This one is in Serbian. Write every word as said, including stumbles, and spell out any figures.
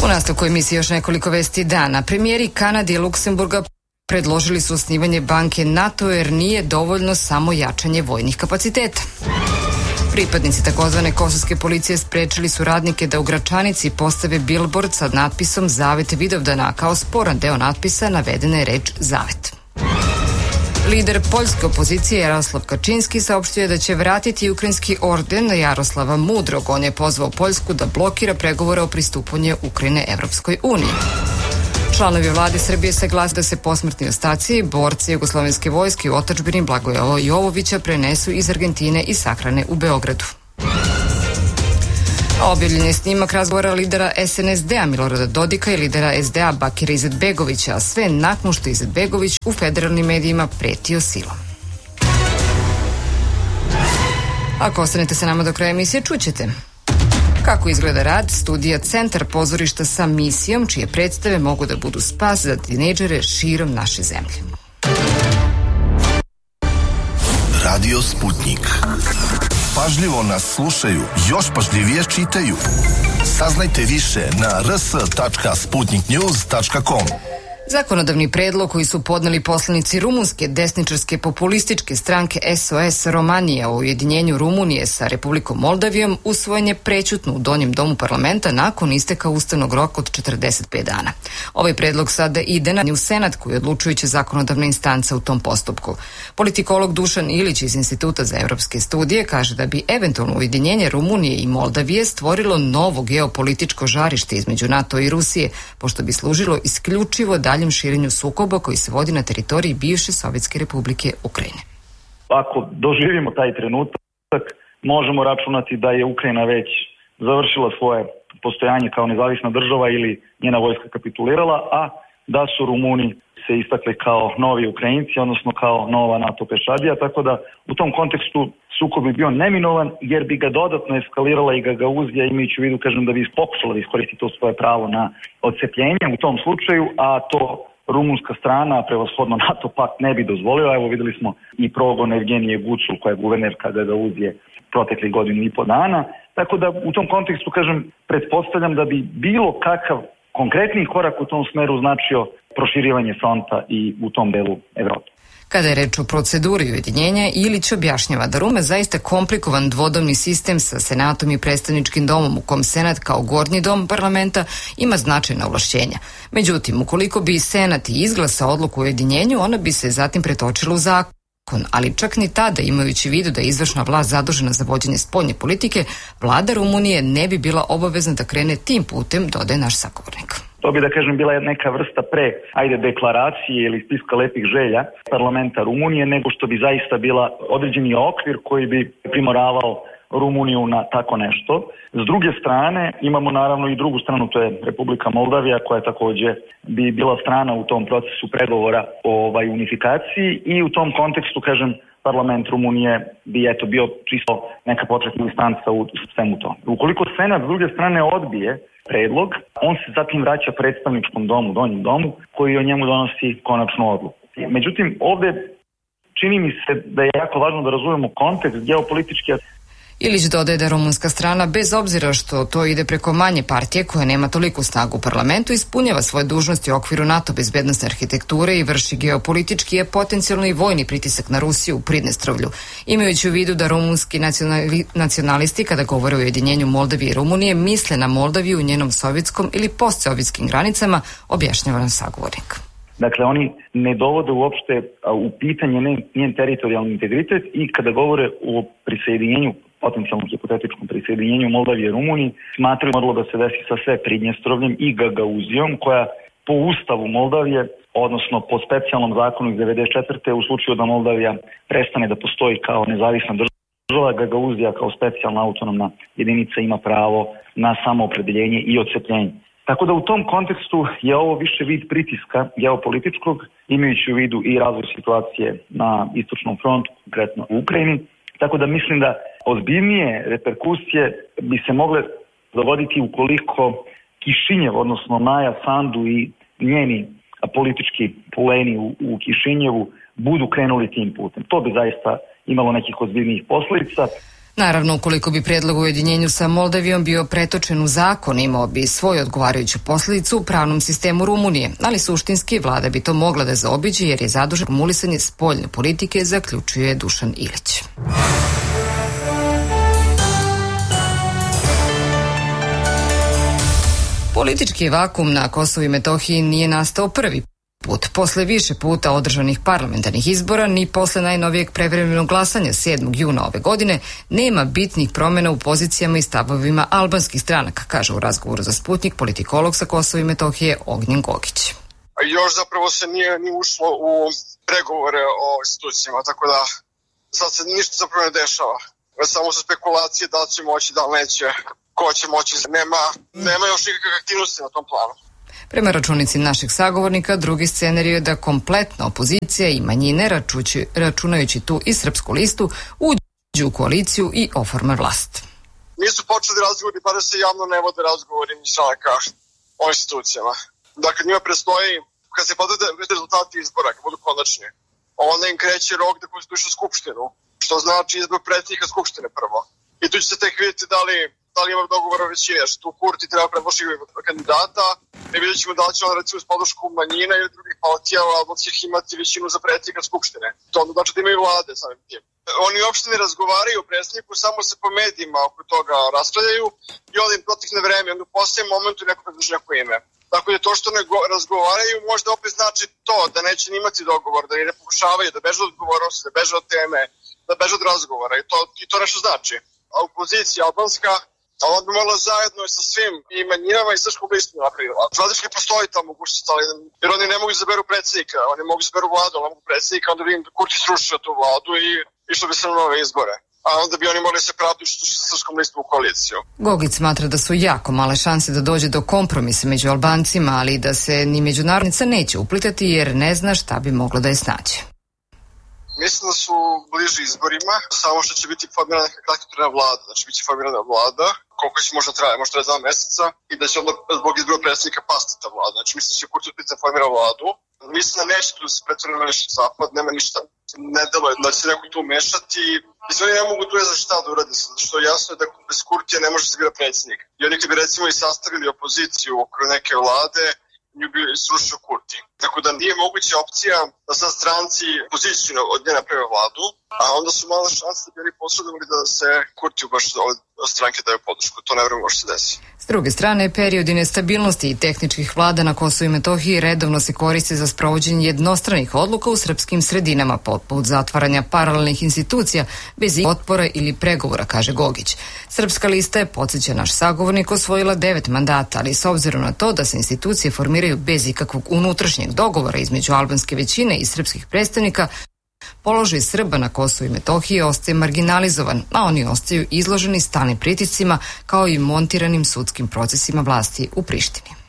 U nastavku emisije još nekoliko vesti dana. Premijeri Kanade i Luksemburga predložili su osnivanje banke NATO jer nije dovoljno samo jačanje vojnih kapaciteta. Pripadnici takozvane kosovske policije sprečili su radnike da u Gračanici postave billboard sa natpisom Zavet Vidovdana, kao sporan deo natpisa navedena je reč Zavet. Lider poljske opozicije Jaroslav Kačinski saopštio je da će vratiti ukrajinski orden Jaroslava Mudrog. On je pozvao Poljsku da blokira pregovore o pristupanju Ukrajine Evropskoj uniji. Članovi vlade Srbije saglasili da se posmrtni ostaci borci jugoslovenske vojske u otadžbini Blagoja Jovovića prenesu iz Argentine i sahrane u Beogradu. Objavljen je snimak razgovora lidera S N S D-a Milorada Dodika i lidera S D A Bakira Izetbegovića, a sve nakon što Izetbegović u federalnim medijima pretio silom. Ako ostanete sa nama do kraja emisije, čućete kako izgleda rad studija Centar pozorišta sa misijom, čije predstave mogu da budu spas za tinejdžere širom naše zemlje. Radio Sputnik. Pažljivo nas slušaju, još pažljivije čitaju. Saznajte više na r s tačka sputnik news tačka com. Zakonodavni predlog koji su podneli poslanici rumunske desničarske populističke stranke S O S Romanija o ujedinjenju Rumunije sa Republikom Moldavijom usvojen je prećutno u donjem domu parlamenta nakon isteka ustavnog roka od četrdeset pet dana. Ovaj predlog sada ide na u Senat koji je odlučujuća zakonodavna instanca u tom postupku. Politikolog Dušan Ilić iz Instituta za evropske studije kaže da bi eventualno ujedinjenje Rumunije i Moldavije stvorilo novo geopolitičko žarište između NATO i Rusije, pošto bi služilo isključivo da daljem širenju sukoba koji se vodi na teritoriji bivše Sovjetske republike Ukrajine. Ako doživimo taj trenutak, možemo računati da je Ukrajina već završila svoje postojanje kao nezavisna država ili njena vojska kapitulirala, a da su Rumuni se istakli kao novi Ukrajinci, odnosno kao nova NATO pešadija, tako da u tom kontekstu sukob bi bio neminovan jer bi ga dodatno eskalirala i Gagauzija, imajući u vidu, kažem, da bi pokušala da iskoristi to svoje pravo na odcepljenje u tom slučaju, a to rumunska strana, prevashodno NATO pakt, ne bi dozvolila. Evo videli smo i progon Evgenije Gucul, koja je guvernerka Gagauzije protekli godinu i po dana. Tako da u tom kontekstu, kažem, pretpostavljam da bi bilo kakav konkretni korak u tom smeru značio proširivanje fronta i u tom delu Evrope. Kada je reč o proceduri ujedinjenja, Ilić objašnjava da Rume zaista komplikovan dvodomni sistem sa Senatom i predstavničkim domom u kom Senat kao gornji dom parlamenta ima značajna ovlašćenja. Međutim, ukoliko bi Senat izglasao odluku o ujedinjenju, ona bi se zatim pretočila u zakon, ali čak ni tada, imajući vidu da je izvršna vlast zadužena za vođenje spoljne politike, vlada Rumunije ne bi bila obavezna da krene tim putem, dodaje naš sagovornik. To bi, da kažem, bila neka vrsta pre, ajde, deklaracije ili spiska lepih želja parlamenta Rumunije, nego što bi zaista bila određeni okvir koji bi primoravao Rumuniju na tako nešto. S druge strane, imamo naravno i drugu stranu, to je Republika Moldavija, koja takođe bi bila strana u tom procesu pregovora o ovaj, unifikaciji i u tom kontekstu, kažem, parlament Rumunije bi eto bio čisto neka početna instanca u svemu to. Ukoliko Senat s druge strane odbije predlog, on se zatim vraća predstavničkom domu, donjem domu, koji o njemu donosi konačnu odluku. Međutim, ovde čini mi se da je jako važno da razumemo kontekst geopolitički. Ilić dodaje da rumunska strana, bez obzira što to ide preko manje partije koja nema toliku snagu u parlamentu, ispunjava svoje dužnosti u okviru NATO bezbednosne arhitekture i vrši geopolitički i potencijalno i vojni pritisak na Rusiju u Pridnestrovlju. Imajući u vidu da rumunski nacionali, nacionalisti kada govore o ujedinjenju Moldavije i Rumunije misle na Moldaviju u njenom sovjetskom ili postsovjetskim granicama, objašnjava nam sagovornik. Dakle, oni ne dovode uopšte u pitanje njen teritorijalni integritet i kada govore o prisjedinjenju, potencijalnom hipotetičkom prisjedinjenju Moldavije i Rumuniji, smatraju moralo da se desi sa sve Pridnjestrovljem i Gagauzijom, koja po ustavu Moldavije, odnosno po specijalnom zakonu iz devedeset četvrte u slučaju da Moldavija prestane da postoji kao nezavisna država, Gagauzija kao specijalna autonomna jedinica ima pravo na samoopredeljenje i odcepljenje. Tako da u tom kontekstu je ovo više vid pritiska geopolitičkog, imajući u vidu i razvoj situacije na istočnom frontu, konkretno u Ukrajini. Tako da mislim da ozbiljnije reperkusije bi se mogle dogoditi ukoliko Kišinjev, odnosno Maja Sandu i njeni politički puleni u, u Kišinjevu budu krenuli tim putem. To bi zaista imalo nekih ozbiljnijih posledica. Naravno, ukoliko bi predlog o ujedinjenju sa Moldavijom bio pretočen u zakon, imao bi svoju odgovarajuću posledicu u pravnom sistemu Rumunije, ali suštinski vlada bi to mogla da zaobiđe jer je zadužen formulisanje spoljne politike, zaključuje Dušan Ilić. Politički vakum na Kosovu i Metohiji nije nastao prvi put. Posle više puta održanih parlamentarnih izbora, ni posle najnovijeg prevremenog glasanja sedmog juna ove godine, nema bitnih promjena u pozicijama i stavovima albanskih stranaka, kaže u razgovoru za Sputnik politikolog sa Kosova i Metohije Ognjen Gogić. Još zapravo se nije ni ušlo u pregovore o institucijama, tako da sad se ništa zapravo ne dešava. Samo su spekulacije da li će moći, da li neće, ko će moći. Nema, nema još nikakve aktivnosti na tom planu. Prema računici našeg sagovornika, drugi scenarij je da kompletna opozicija i manjine, račući, računajući tu i Srpsku listu, uđu u koaliciju i oforme vlast. Nisu počeli razgovori, pa da se javno ne vode razgovori ni stranaka o institucijama. Dakle, njima prestoji, kad se podade rezultati izbora, kad budu konačni, onda im kreće rok da konstituišu skupštinu, što znači izbor predsjednika skupštine prvo. I tu će se tek vidjeti da li, da li ima dogovora većine, što tu Kurti treba predložiti kandidata i vidjet ćemo da li će on recimo s podršku manjina ili drugih partija albanskih imati većinu za predsjednika skupštine. To onda znači da imaju vlade samim tim. Oni uopšte ne razgovaraju o predsjedniku, samo se po medijima oko toga raspravljaju i onda im protekne vreme, onda u posljednjem momentu neko predloži neko ime. Tako da to što ne razgovaraju možda opet znači to da neće imati dogovor, da ne pokušavaju, da beže od odgovornosti, da beže od teme, da beže od razgovora i to, i to nešto znači. A opozicija albanska, ona bi morala zajedno sa svim i manjinama i srpskom listom napravila. Zvadiški postoji ta mogućnost, ali jer oni ne mogu izaberu predsjednika, oni mogu izaberu vladu, ali ne mogu predsjednika, onda bi im Kurti srušio tu vladu i išlo bi se na nove izbore. A onda bi oni morali se praviti što sa srpskom listom u koaliciju. Gogić smatra da su jako male šanse da dođe do kompromisa među Albancima, ali da se ni međunarodnica neće uplitati jer ne zna šta bi moglo da je snađe. Mislim da su bliži izborima, samo što će biti formirana neka kratkotrajna vlada, znači bit će formirana vlada, koliko će možda traje, možda traje dva meseca i da će onda zbog izbora predsjednika pasti ta vlada. Znači mislim da će Kurti uspjeti da formira vladu. Mislim da neće tu se pretvoreno nešto zapad, nema ništa, ne deluje da će se neko tu mešati. Mislim, oni ne mogu tu je za šta da uradi, zato što jasno je da bez Kurtija ne može se bira predsjednik. I oni kad bi recimo i sastavili opoziciju okolo neke vlade, nju bi srušio Kurti. Tako da nije moguća opcija da sad stranci poziciju od nje naprave vladu, a onda su male šanse da bi oni posredovali da se Kurtiju baš od stranke daju podršku. To ne vreme može se desiti. S druge strane, periodi nestabilnosti i tehničkih vlada na Kosovu i Metohiji redovno se koriste za sprovođenje jednostranih odluka u srpskim sredinama, poput zatvaranja paralelnih institucija bez otpora ili pregovora, kaže Gogić. Srpska lista je, podsjeća naš sagovornik, osvojila devet mandata, ali s obzirom na to da se institucije formiraju bez ikakvog unutrašnjeg dogovora između albanske većine i srpskih predstavnika, položaj Srba na Kosovu i Metohiji ostaje marginalizovan, a oni ostaju izloženi stalnim pritiscima kao i montiranim sudskim procesima vlasti u Prištini.